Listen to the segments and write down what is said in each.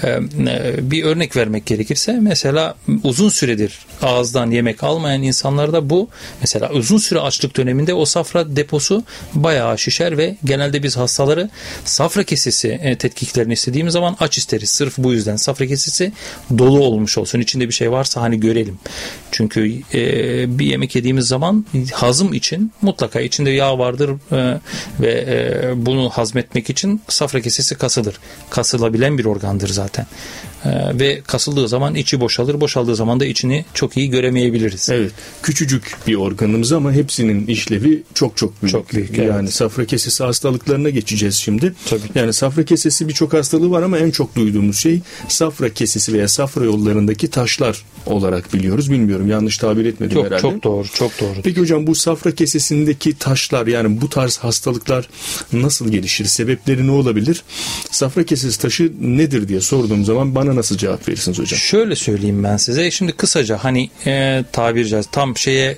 Bir örnek vermek gerekirse mesela uzun süredir ağızdan yemek almayan insanlarda bu mesela uzun süre açlık döneminde o safra deposu bayağı şişer ve genelde biz hastaları safra kesesi tetkiklerini istediğimiz zaman aç isteriz. Sırf bu yüzden safra kesesi dolu olmuş olsun. İçinde bir şey varsa hani görelim. Çünkü bir yemek yediğimiz zaman hazım için mutlaka içinde yağ vardır ve bunu hazmetmek için safra kesesi kasılır. Kasılabilen bir organdır zaten. Ve kasıldığı zaman içi boşalır. Boşaldığı zaman da içini çok iyi göremeyebiliriz. Evet. Küçücük bir organımız ama hepsinin işlevi çok büyük. Çok büyük. Yani evet. safra kesesi hastalıklarına geçeceğiz şimdi. Tabii. Yani safra kesesi birçok hastalığı var ama en çok duyduğumuz şey safra kesesi veya safra yollarındaki taşlar olarak biliyoruz. Bilmiyorum, yanlış tabir etmedim herhalde. Çok doğru. Peki hocam, bu safra kesesindeki taşlar, yani bu tarz hastalıklar nasıl gelişir? Sebepleri ne olabilir? Safra kesesi taşı nedir diye sorduğum zaman bana nasıl cevap verirsiniz hocam? Şöyle söyleyeyim ben size. Şimdi kısaca hani tabiri caizse tam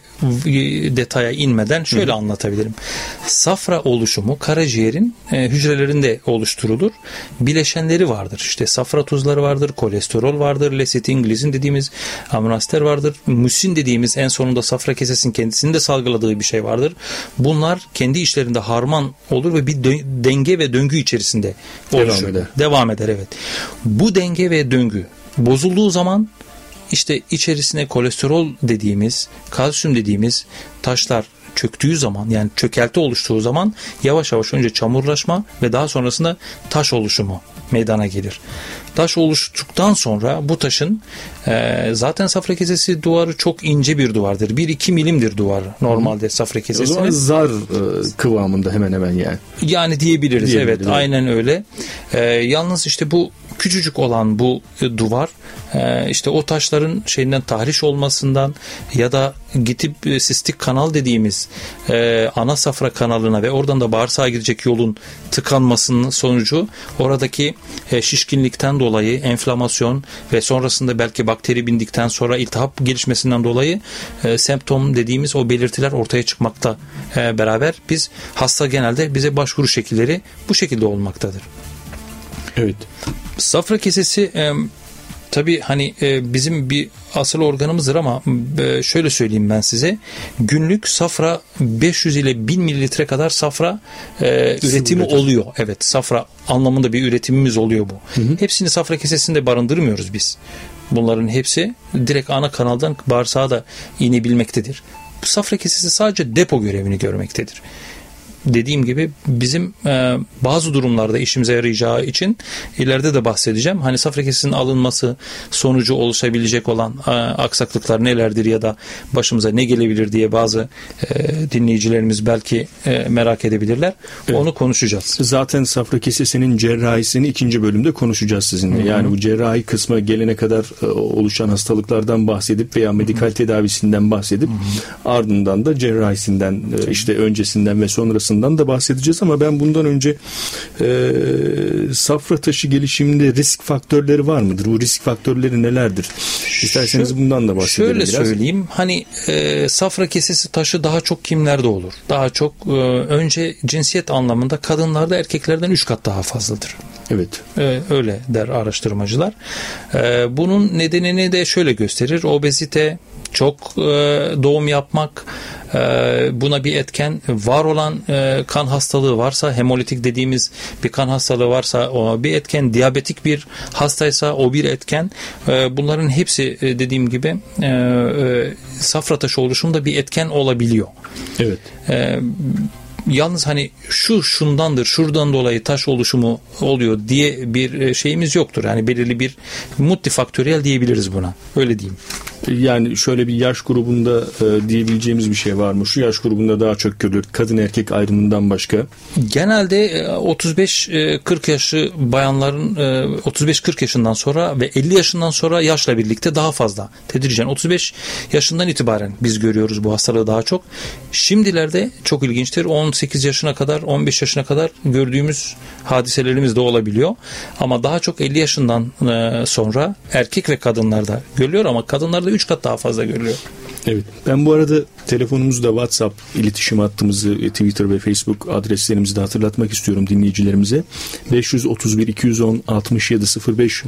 detaya inmeden şöyle anlatabilirim. Safra oluşumu karaciğerin hücrelerinde oluşturulur. Bileşenleri vardır. İşte safra tuzları vardır, kolesterol vardır, lesitin, glizin dediğimiz amino asitler vardır. Musin dediğimiz en sonunda safra kesesinin kendisinin de salgıladığı bir şey vardır. Bunlar kendi işlerinde harman olur ve bir denge ve döngü içerisinde oluşur. Devam eder evet. Bu denge ve döngü bozulduğu zaman işte içerisine kolesterol dediğimiz, kalsiyum dediğimiz taşlar çöktüğü zaman, yani çökelti oluştuğu zaman yavaş yavaş önce çamurlaşma ve daha sonrasında taş oluşumu meydana gelir. Taş oluştuktan sonra bu taşın zaten safra kesesi duvarı çok ince bir duvardır. 1-2 milimdir duvarı normalde safra kesesinin. O zaman zar kıvamında hemen hemen yani. Yani diyebiliriz evet, aynen öyle. Yalnız işte bu küçücük olan bu duvar işte o taşların şeyinden tahriş olmasından ya da gidip sistik kanal dediğimiz ana safra kanalına ve oradan da bağırsağa gidecek yolun tıkanmasının sonucu oradaki şişkinlikten dolayı enflamasyon ve sonrasında belki bakteri bindikten sonra iltihap gelişmesinden dolayı semptom dediğimiz o belirtiler ortaya çıkmakta beraber biz hasta genelde bize başvuru şekilleri bu şekilde olmaktadır. Evet. Safra kesesi tabii hani bizim bir asıl organımızdır ama şöyle söyleyeyim ben size. Günlük safra 500 ile 1000 mililitre kadar safra üretimi oluyor. Evet, safra anlamında bir üretimimiz oluyor bu. Hepsini safra kesesinde barındırmıyoruz biz. Bunların hepsi direkt ana kanaldan bağırsağa da inebilmektedir. Bu safra kesesi sadece depo görevini görmektedir. Dediğim gibi bizim bazı durumlarda işimize yarayacağı için ileride de bahsedeceğim. Hani safra kesesinin alınması sonucu oluşabilecek olan aksaklıklar nelerdir ya da başımıza ne gelebilir diye bazı dinleyicilerimiz belki merak edebilirler. Evet. Onu konuşacağız. Zaten safra kesesinin cerrahisini 2. bölümde konuşacağız sizinle. Hı-hı. Yani bu cerrahi kısma gelene kadar oluşan hastalıklardan bahsedip veya medikal tedavisinden bahsedip ardından da cerrahisinden işte öncesinden ve sonrasında da bahsedeceğiz ama ben bundan önce safra taşı gelişiminde risk faktörleri var mıdır? Bu risk faktörleri nelerdir? İsterseniz bundan da bahsedelim şöyle biraz. Şöyle söyleyeyim. Hani safra kesesi taşı daha çok kimlerde olur? Daha çok önce cinsiyet anlamında kadınlarda erkeklerden 3 kat daha fazladır. Evet. Öyle der araştırmacılar. Bunun nedenini de şöyle gösterir. Obezite, çok doğum yapmak, buna bir etken, var olan kan hastalığı varsa, hemolitik dediğimiz bir kan hastalığı varsa o bir etken, diyabetik bir hastaysa o bir etken. Bunların hepsi dediğim gibi safra taşı oluşumunda bir etken olabiliyor. Evet. Yalnız hani şundandır, şuradan dolayı taş oluşumu oluyor diye bir şeyimiz yoktur. Yani belirli bir multifaktöriyel diyebiliriz buna. Öyle diyeyim. Yani şöyle bir yaş grubunda diyebileceğimiz bir şey var mı? Şu yaş grubunda daha çok görülür. Kadın erkek ayrımından başka. Genelde 35-40 yaşı bayanların 35-40 yaşından sonra ve 50 yaşından sonra yaşla birlikte daha fazla tedricen 35 yaşından itibaren biz görüyoruz bu hastalığı daha çok. Şimdilerde çok ilginçtir. 18 yaşına kadar, 15 yaşına kadar gördüğümüz hadiselerimiz de olabiliyor. Ama daha çok 50 yaşından sonra erkek ve kadınlarda görülüyor ama kadınlarda 3 kat daha fazla görülüyor. Evet. Ben bu arada telefonumuzda WhatsApp iletişim hattımızı, Twitter ve Facebook adreslerimizi de hatırlatmak istiyorum dinleyicilerimize. 531 210 67 05